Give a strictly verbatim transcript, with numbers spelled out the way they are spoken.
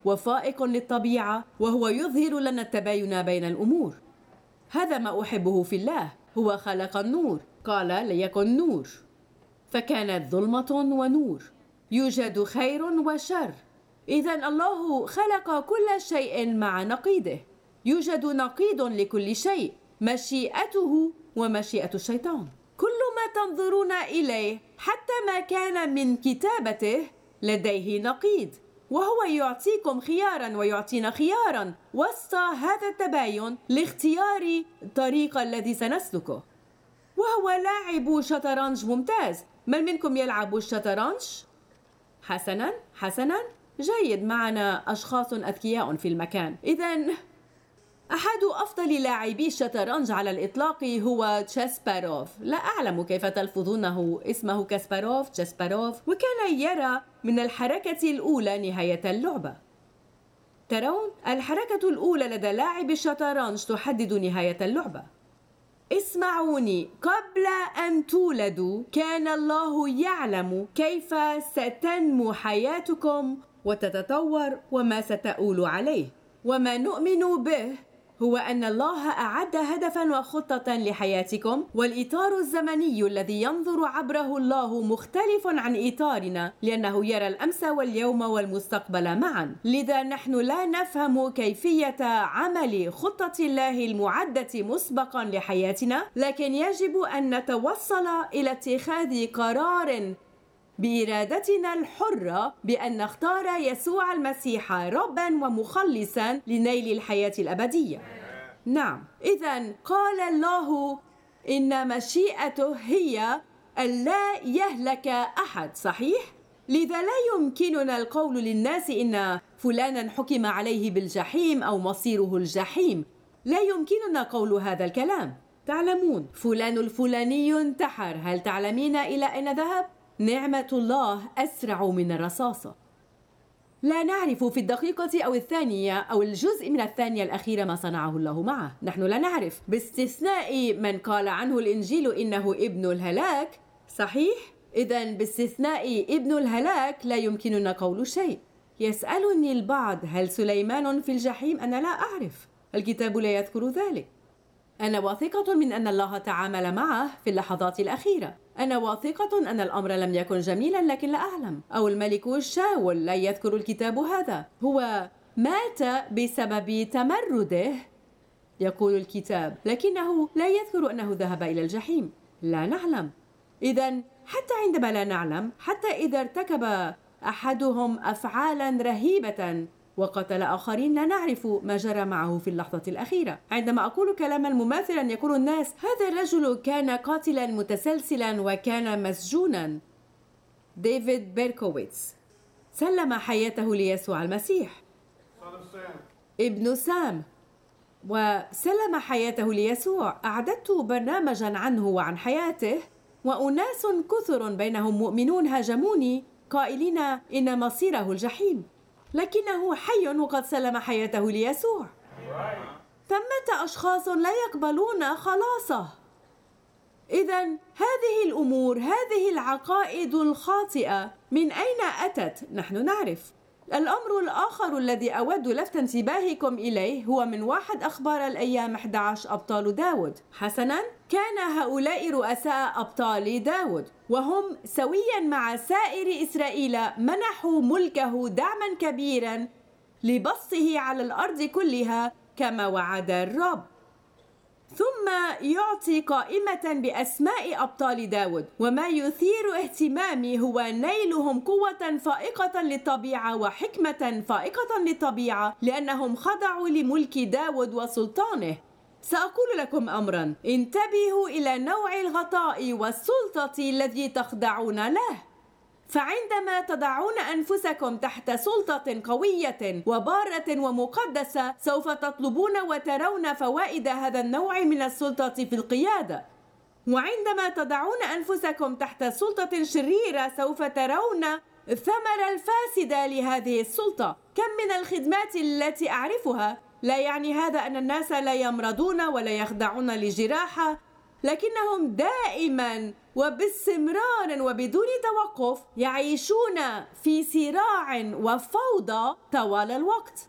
وفائق للطبيعة، وهو يظهر لنا التباين بين الأمور. هذا ما أحبه في الله، هو خلق النور، قال ليكن نور، فكانت ظلمة ونور، يوجد خير وشر. إذن الله خلق كل شيء مع نقيضه، يوجد نقيض لكل شيء، مشيئته ومشيئة الشيطان. كل ما تنظرون إليه حتى ما كان من كتابته لديه نقيض، وهو يعطيكم خيارا ويعطينا خيارا وسط هذا التباين لاختيار الطريق الذي سنسلكه. وهو لاعب شطرنج ممتاز. من منكم يلعب الشطرنج؟ حسنا حسنا جيد، معنا أشخاص أذكياء في المكان. إذن أحد أفضل لاعبي الشطرنج على الإطلاق هو تشاسباروف. لا أعلم كيف تلفظونه، اسمه كاسباروف، تشاسباروف، وكان يرى من الحركة الأولى نهاية اللعبة. ترون؟ الحركة الأولى لدى لاعب الشطرنج تحدد نهاية اللعبة. اسمعوني، قبل أن تولدوا كان الله يعلم كيف ستنمو حياتكم وتتطور وما ستؤول عليه. وما نؤمن به هو أن الله أعد هدفاً وخطة لحياتكم، والإطار الزمني الذي ينظر عبره الله مختلف عن إطارنا، لأنه يرى الأمس واليوم والمستقبل معاً. لذا نحن لا نفهم كيفية عمل خطة الله المعدة مسبقاً لحياتنا، لكن يجب أن نتوصل إلى اتخاذ قرار بإرادتنا الحرة بأن نختار يسوع المسيح رباً ومخلصاً لنيل الحياة الأبدية. نعم، إذن قال الله إن مشيئته هي ألا يهلك أحد، صحيح؟ لذا لا يمكننا القول للناس إن فلانا حكم عليه بالجحيم أو مصيره الجحيم. لا يمكننا قول هذا الكلام. تعلمون فلان الفلاني انتحر، هل تعلمين إلى أين ذهب؟ نعمة الله أسرع من الرصاصة. لا نعرف في الدقيقة أو الثانية أو الجزء من الثانية الأخيرة ما صنعه الله معه. نحن لا نعرف، باستثناء من قال عنه الإنجيل إنه ابن الهلاك، صحيح؟ إذن باستثناء ابن الهلاك لا يمكننا قول شيء. يسألني البعض هل سليمان في الجحيم؟ أنا لا أعرف، الكتاب لا يذكر ذلك. أنا واثقة من أن الله تعامل معه في اللحظات الأخيرة. أنا واثقة أن الأمر لم يكن جميلا لكن لا أعلم. أو الملك شاول، لا يذكر الكتاب هذا، هو مات بسبب تمرده يقول الكتاب، لكنه لا يذكر أنه ذهب إلى الجحيم. لا نعلم. إذن حتى عندما لا نعلم، حتى إذا ارتكب أحدهم أفعالا رهيبة وقتل آخرين، لا نعرف ما جرى معه في اللحظة الأخيرة. عندما أقول كلاما مماثلا يقول الناس هذا الرجل كان قاتلا متسلسلا وكان مسجونا. ديفيد بيركوفيتس سلم حياته ليسوع المسيح، ابن سام، وسلم حياته ليسوع. أعددت برنامجا عنه وعن حياته، وأناس كثر بينهم مؤمنون هاجموني قائلين إن مصيره الجحيم، لكنه حي وقد سلم حياته ليسوع. ثمة أشخاص لا يقبلون خلاصه. إذن هذه الأمور، هذه العقائد الخاطئة من أين أتت؟ نحن نعرف. الأمر الآخر الذي أود لفت انتباهكم إليه هو من واحد أخبار الأيام أحد عشر أبطال داود. حسناً، كان هؤلاء رؤساء أبطال داود، وهم سوياً مع سائر إسرائيل منحوا ملكه دعماً كبيراً لبسطه على الأرض كلها كما وعد الرب. ثم يعطي قائمة بأسماء أبطال داود، وما يثير اهتمامي هو نيلهم قوة فائقة للطبيعة وحكمة فائقة للطبيعة، لأنهم خضعوا لملك داود وسلطانه. سأقول لكم أمرا، انتبهوا إلى نوع الغطاء والسلطة الذي تخضعون له. فعندما تضعون أنفسكم تحت سلطة قوية وبارة ومقدسة، سوف تطلبون وترون فوائد هذا النوع من السلطة في القيادة. وعندما تضعون أنفسكم تحت سلطة شريرة، سوف ترون الثمر الفاسد لهذه السلطة. كم من الخدمات التي أعرفها، لا يعني هذا أن الناس لا يمرضون ولا يخضعون لجراحة، لكنهم دائما وباستمرار وبدون توقف يعيشون في صراع وفوضى طوال الوقت.